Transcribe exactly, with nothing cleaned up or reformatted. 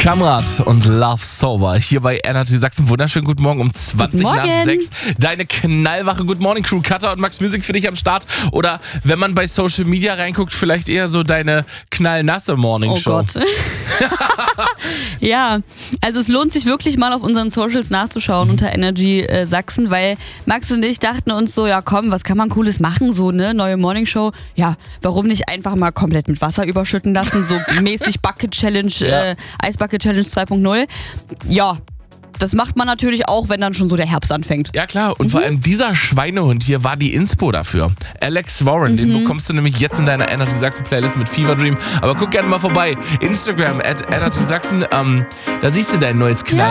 Kamrat und Love Sober hier bei Energy Sachsen. Wunderschönen guten Morgen um zwanzig nach sechs. Deine knallwache Good Morning Crew, Katha und Max Music für dich am Start. Oder wenn man bei Social Media reinguckt, vielleicht eher so deine knallnasse Morning Show. Oh Gott. Ja, also es lohnt sich wirklich mal auf unseren Socials nachzuschauen mhm. unter Energy äh, Sachsen, weil Max und ich dachten uns so, ja komm, was kann man Cooles machen, so ne, neue Morning Show. Ja, warum nicht einfach mal komplett mit Wasser überschütten lassen, so mäßig Bucket Challenge, Ja. äh, Eisbucket Challenge zwei Punkt null. Ja, das macht man natürlich auch, wenn dann schon so der Herbst anfängt. Ja klar, und Mhm. vor allem dieser Schweinehund hier war die Inspo dafür. Alex Warren, mhm. den bekommst du nämlich jetzt in deiner Energy Sachsen Playlist mit Fever Dream. Aber guck gerne mal vorbei. Instagram at Energy Sachsen, ähm, da siehst du dein neues Knall.